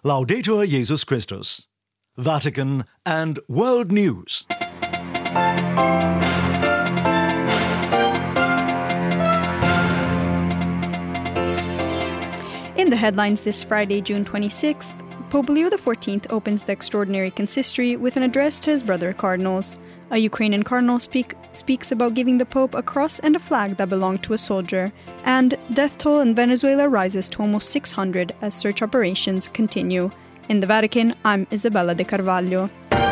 Laudetur Jesus Christus. Vatican and World News. In the headlines this Friday, June 26th, Pope Leo XIV opens the extraordinary consistory with an address to his brother cardinals. A Ukrainian cardinal speaks about giving the Pope a cross and a flag that belonged to a soldier. And death toll in Venezuela rises to almost 600 as search operations continue. In the Vatican, I'm Isabella de Carvalho.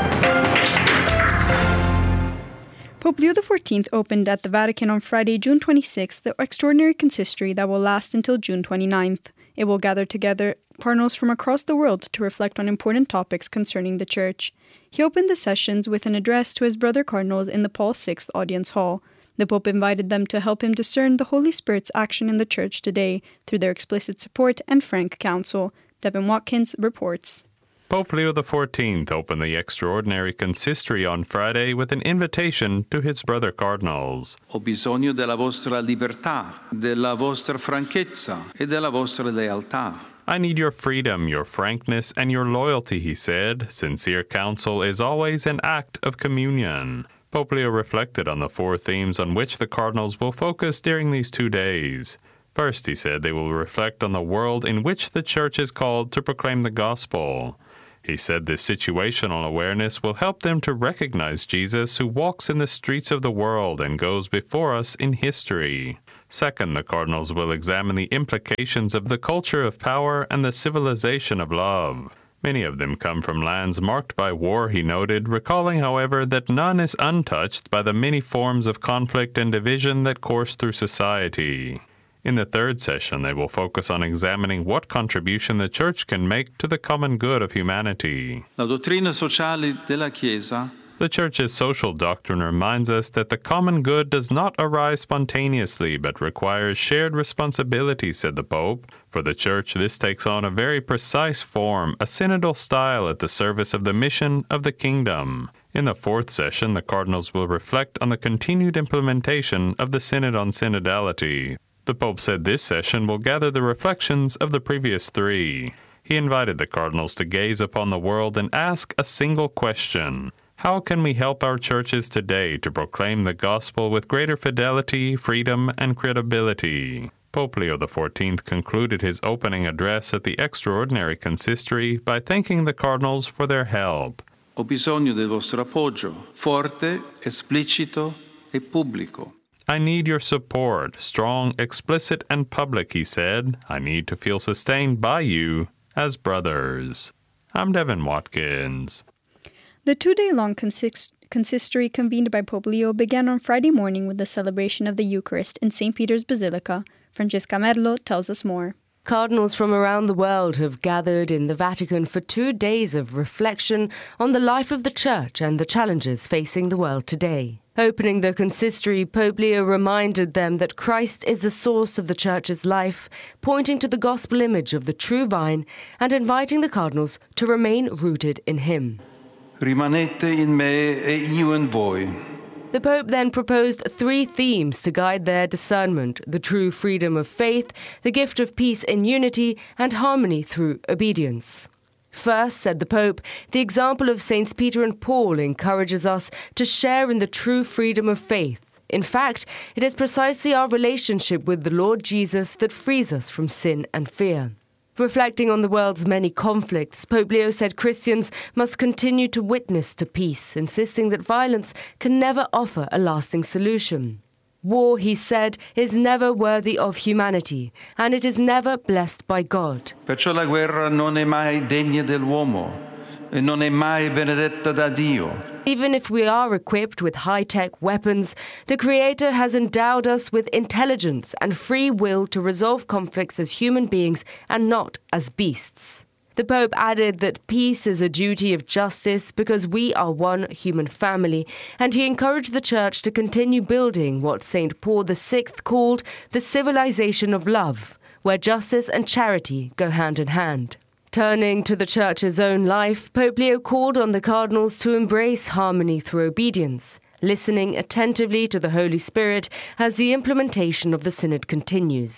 Pope Leo XIV opened at the Vatican on Friday, June 26th, the extraordinary consistory that will last until June 29th. It will gather together cardinals from across the world to reflect on important topics concerning the Church. He opened the sessions with an address to his brother cardinals in the Paul VI Audience Hall. The Pope invited them to help him discern the Holy Spirit's action in the Church today through their explicit support and frank counsel. Devin Watkins reports. Pope Leo XIV opened the extraordinary consistory on Friday with an invitation to his brother cardinals. Ho bisogno della vostra libertà, della vostra franchezza e della vostra lealtà. I need your freedom, your frankness, and your loyalty, he said. Sincere counsel is always an act of communion. Pope Leo reflected on the four themes on which the cardinals will focus during these 2 days. First, he said, they will reflect on the world in which the Church is called to proclaim the gospel. He said this situational awareness will help them to recognize Jesus who walks in the streets of the world and goes before us in history. Second, the cardinals will examine the implications of the culture of power and the civilization of love. Many of them come from lands marked by war, he noted, recalling, however, that none is untouched by the many forms of conflict and division that course through society. In the third session, they will focus on examining what contribution the Church can make to the common good of humanity. La dottrina sociale della Chiesa. The Church's social doctrine reminds us that the common good does not arise spontaneously, but requires shared responsibility, said the Pope. For the Church, this takes on a very precise form, a synodal style at the service of the mission of the kingdom. In the fourth session, the cardinals will reflect on the continued implementation of the Synod on Synodality. The Pope said this session will gather the reflections of the previous 3. He invited the cardinals to gaze upon the world and ask a single question. How can we help our churches today to proclaim the gospel with greater fidelity, freedom, and credibility? Pope Leo XIV concluded his opening address at the extraordinary consistory by thanking the cardinals for their help. Ho bisogno del vostro appoggio, forte, esplicito e pubblico. I need your support, strong, explicit, and public, he said. I need to feel sustained by you as brothers. I'm Devin Watkins. The 2-day-long consistory convened by Pope Leo began on Friday morning with the celebration of the Eucharist in St. Peter's Basilica. Francesca Merlo tells us more. Cardinals from around the world have gathered in the Vatican for 2 days of reflection on the life of the Church and the challenges facing the world today. Opening the consistory, Pope Leo reminded them that Christ is the source of the Church's life, pointing to the gospel image of the true vine and inviting the cardinals to remain rooted in him. Rimanete in me e io in voi. The Pope then proposed 3 themes to guide their discernment: the true freedom of faith, the gift of peace in unity, and harmony through obedience. First, said the Pope, the example of Saints Peter and Paul encourages us to share in the true freedom of faith. In fact, it is precisely our relationship with the Lord Jesus that frees us from sin and fear. Reflecting on the world's many conflicts, Pope Leo said Christians must continue to witness to peace, insisting that violence can never offer a lasting solution. War, he said, is never worthy of humanity, and it is never blessed by God. Perciò la guerra non è mai degna dell'uomo e non è mai benedetta da Dio. Even if we are equipped with high-tech weapons, the Creator has endowed us with intelligence and free will to resolve conflicts as human beings and not as beasts. The Pope added that peace is a duty of justice because we are one human family, and he encouraged the Church to continue building what St. Paul VI called the civilization of love, where justice and charity go hand in hand. Turning to the Church's own life, Pope Leo called on the cardinals to embrace harmony through obedience, listening attentively to the Holy Spirit as the implementation of the Synod continues.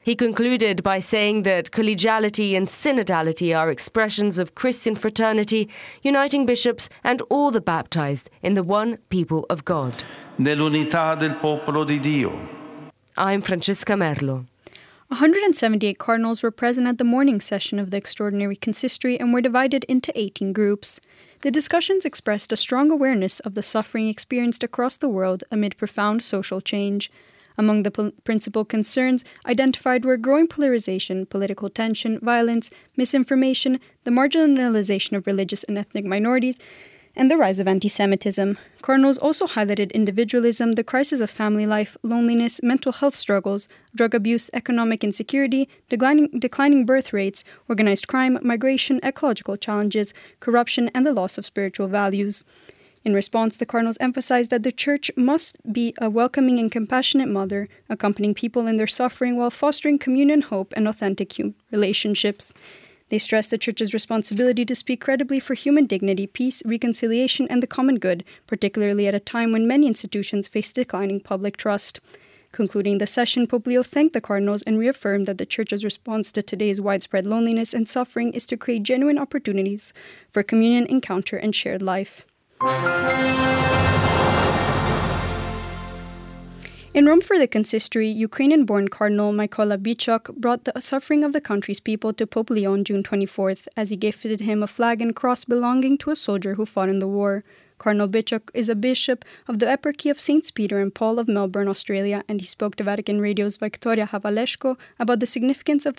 He concluded by saying that collegiality and synodality are expressions of Christian fraternity, uniting bishops and all the baptized in the one people of God. Nell'unità del popolo di Dio. I'm Francesca Merlo. 178 cardinals were present at the morning session of the Extraordinary Consistory and were divided into 18 groups. The discussions expressed a strong awareness of the suffering experienced across the world amid profound social change. Among the principal concerns identified were growing polarization, political tension, violence, misinformation, the marginalization of religious and ethnic minorities, and the rise of anti-Semitism. Cardinals also highlighted individualism, the crisis of family life, loneliness, mental health struggles, drug abuse, economic insecurity, declining birth rates, organized crime, migration, ecological challenges, corruption, and the loss of spiritual values. In response, the cardinals emphasized that the Church must be a welcoming and compassionate mother, accompanying people in their suffering while fostering communion, hope, and authentic relationships. They stressed the Church's responsibility to speak credibly for human dignity, peace, reconciliation, and the common good, particularly at a time when many institutions face declining public trust. Concluding the session, Pope Leo thanked the cardinals and reaffirmed that the Church's response to today's widespread loneliness and suffering is to create genuine opportunities for communion, encounter, and shared life. In Rome for the consistory, Ukrainian-born Cardinal Mykola Bichuk brought the suffering of the country's people to Pope Leo on June 24th, as he gifted him a flag and cross belonging to a soldier who fought in the war. Cardinal Bichuk is a bishop of the Eparchy of Saints Peter and Paul of Melbourne, Australia, and he spoke to Vatican Radio's Victoria Havaleshko about the significance of